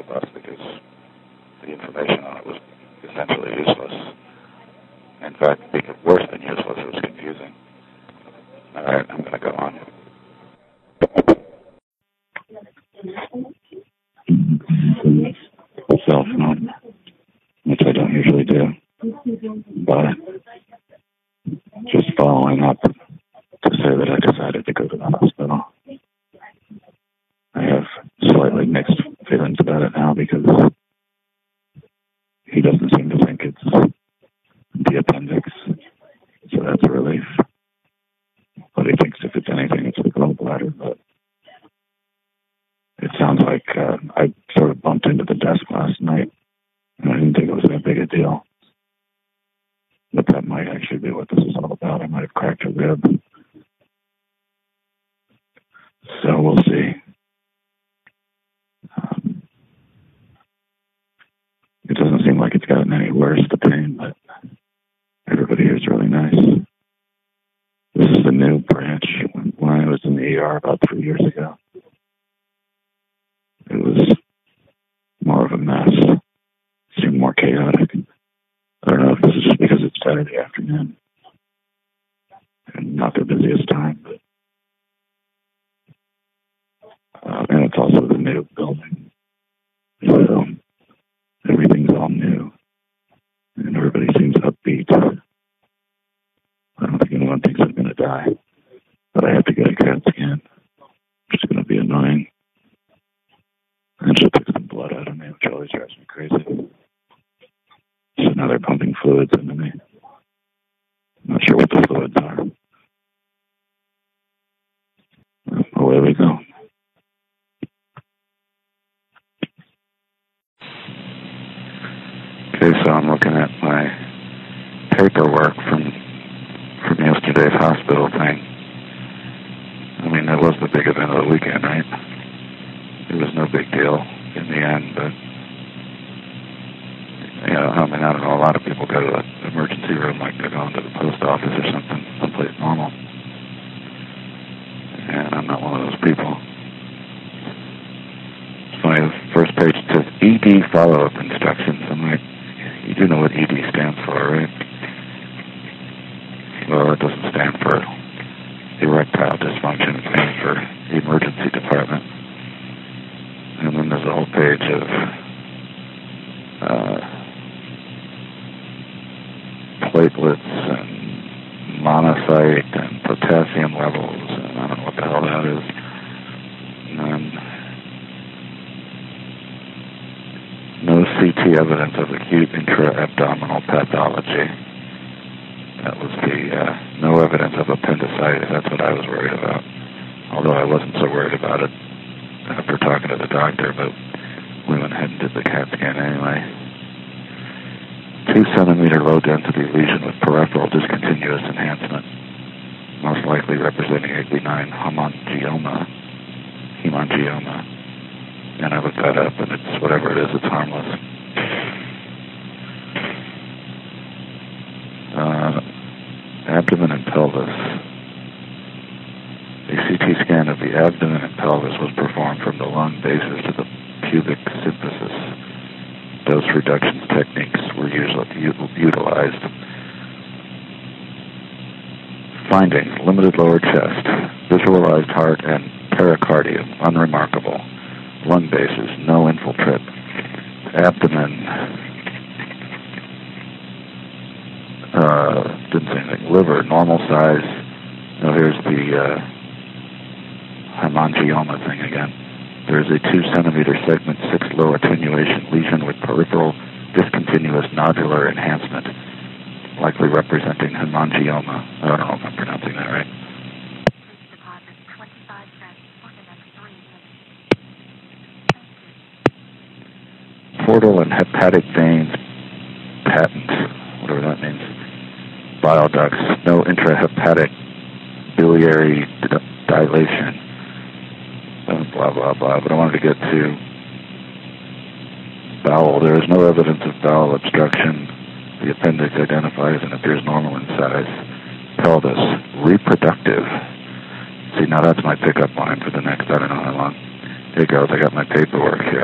of us because the information on it was essentially useless. In fact, worse than useless, it was confusing. All right, I'm going to go on. Cell phone, which I don't usually do, but just following up to say that I decided to go to the hospital. I have slightly mixed feelings about it now because he doesn't seem to think it's the appendix, so that's a relief. But he thinks if it's anything, it's the gallbladder. But it sounds like I sort of bumped into the desk last night, and I didn't think it was that big a deal. But that might actually be what this is all about. I might have cracked a rib. So we'll see. It doesn't seem like it's gotten any worse, the pain, but everybody here is really nice. This is the new branch. When I was in the ER about 3 years ago, it was more of a mess. It seemed more chaotic. I don't know if this is just because it's Saturday afternoon and not their busiest time, but and it's also the new building. So everything's all new, and everybody seems upbeat. I don't think anyone thinks I'm going to die, but I have to get a CAT scan, which is going to be annoying. And she'll take some blood out of me, which always drives me crazy. So now they're pumping fluids into me. I'm not sure what the fluids are. Away we go. Okay, so I'm looking at my paperwork from yesterday's hospital thing. I mean, that was the big event of the weekend, right? It was no big deal in the end, but I mean, I don't know, a lot of people go to the emergency room like they're going to the post office or something, someplace normal. And I'm not one of those people. It's funny, the first page says ED follow-up instructions. I'm like, you do know what ED stands for, right? Well, it doesn't stand for erectile dysfunction. It stands for the emergency department. And then there's a whole page of platelets and monocyte and potassium levels, and I don't know what the hell that is. And no CT evidence of acute intra-abdominal pathology. That was the no evidence of appendicitis. That's what I was worried about. Although I wasn't so worried about it after talking to the doctor, but we went ahead and did the CAT scan anyway. 2-centimeter low-density lesion with peripheral discontinuous enhancement, most likely representing a benign hemangioma. And I looked that up, and it's whatever it is, it's harmless. Abdomen and pelvis. A CT scan of the abdomen and pelvis was performed from the lung basis to the pubic symphysis. Dose reduction techniques were utilized. Findings: limited lower chest, visualized heart and pericardium, unremarkable. Lung basis, no infiltrate. Abdomen, didn't say anything. Liver, normal size. Now here's the hemangioma thing again. There's a 2-centimeter segment 6 low attenuation lesion with peripheral discontinuous nodular enhancement, likely representing hemangioma. I don't know if I'm pronouncing that right. Portal and hepatic veins patent, whatever that means. Bile ducts, no intrahepatic biliary dilation. Blah, blah, blah. But I wanted to get to bowel. There is no evidence of bowel obstruction. The appendix identifies and appears normal in size. Pelvis, reproductive. See, now that's my pickup line for the next, I don't know how long. Hey, girls, I got my paperwork here.